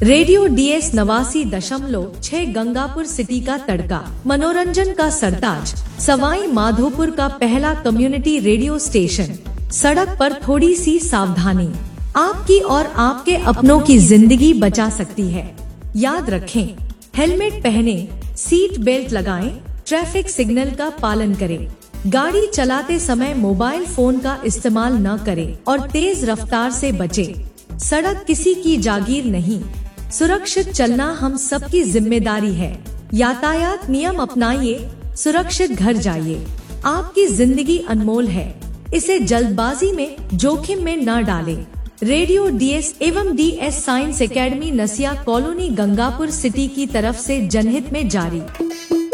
Radio DS 89.6 Gangapur city का तड़का, मनोरंजन का सरताज, सवाई माधोपुर का पहला कम्युनिटी रेडियो स्टेशन। सड़क पर थोड़ी सी सावधानी आपकी और आपके अपनों की जिंदगी बचा सकती है। याद रखें, हेलमेट पहने, सीट बेल्ट लगाएं, ट्रैफिक सिग्नल का पालन करें, गाड़ी चलाते समय मोबाइल फोन का इस्तेमाल न करें और तेज रफ्तार से बचें। सड़क किसी की जागीर नहीं, सुरक्षित चलना हम सबकी जिम्मेदारी है। यातायात नियम अपनाइए, सुरक्षित घर जाइए। आपकी जिंदगी अनमोल है, इसे जल्दबाजी में जोखिम में न डालें। रेडियो DS एवं DS साइंस एकेडमी नसिया कॉलोनी गंगापुर सिटी की तरफ से जनहित में जारी।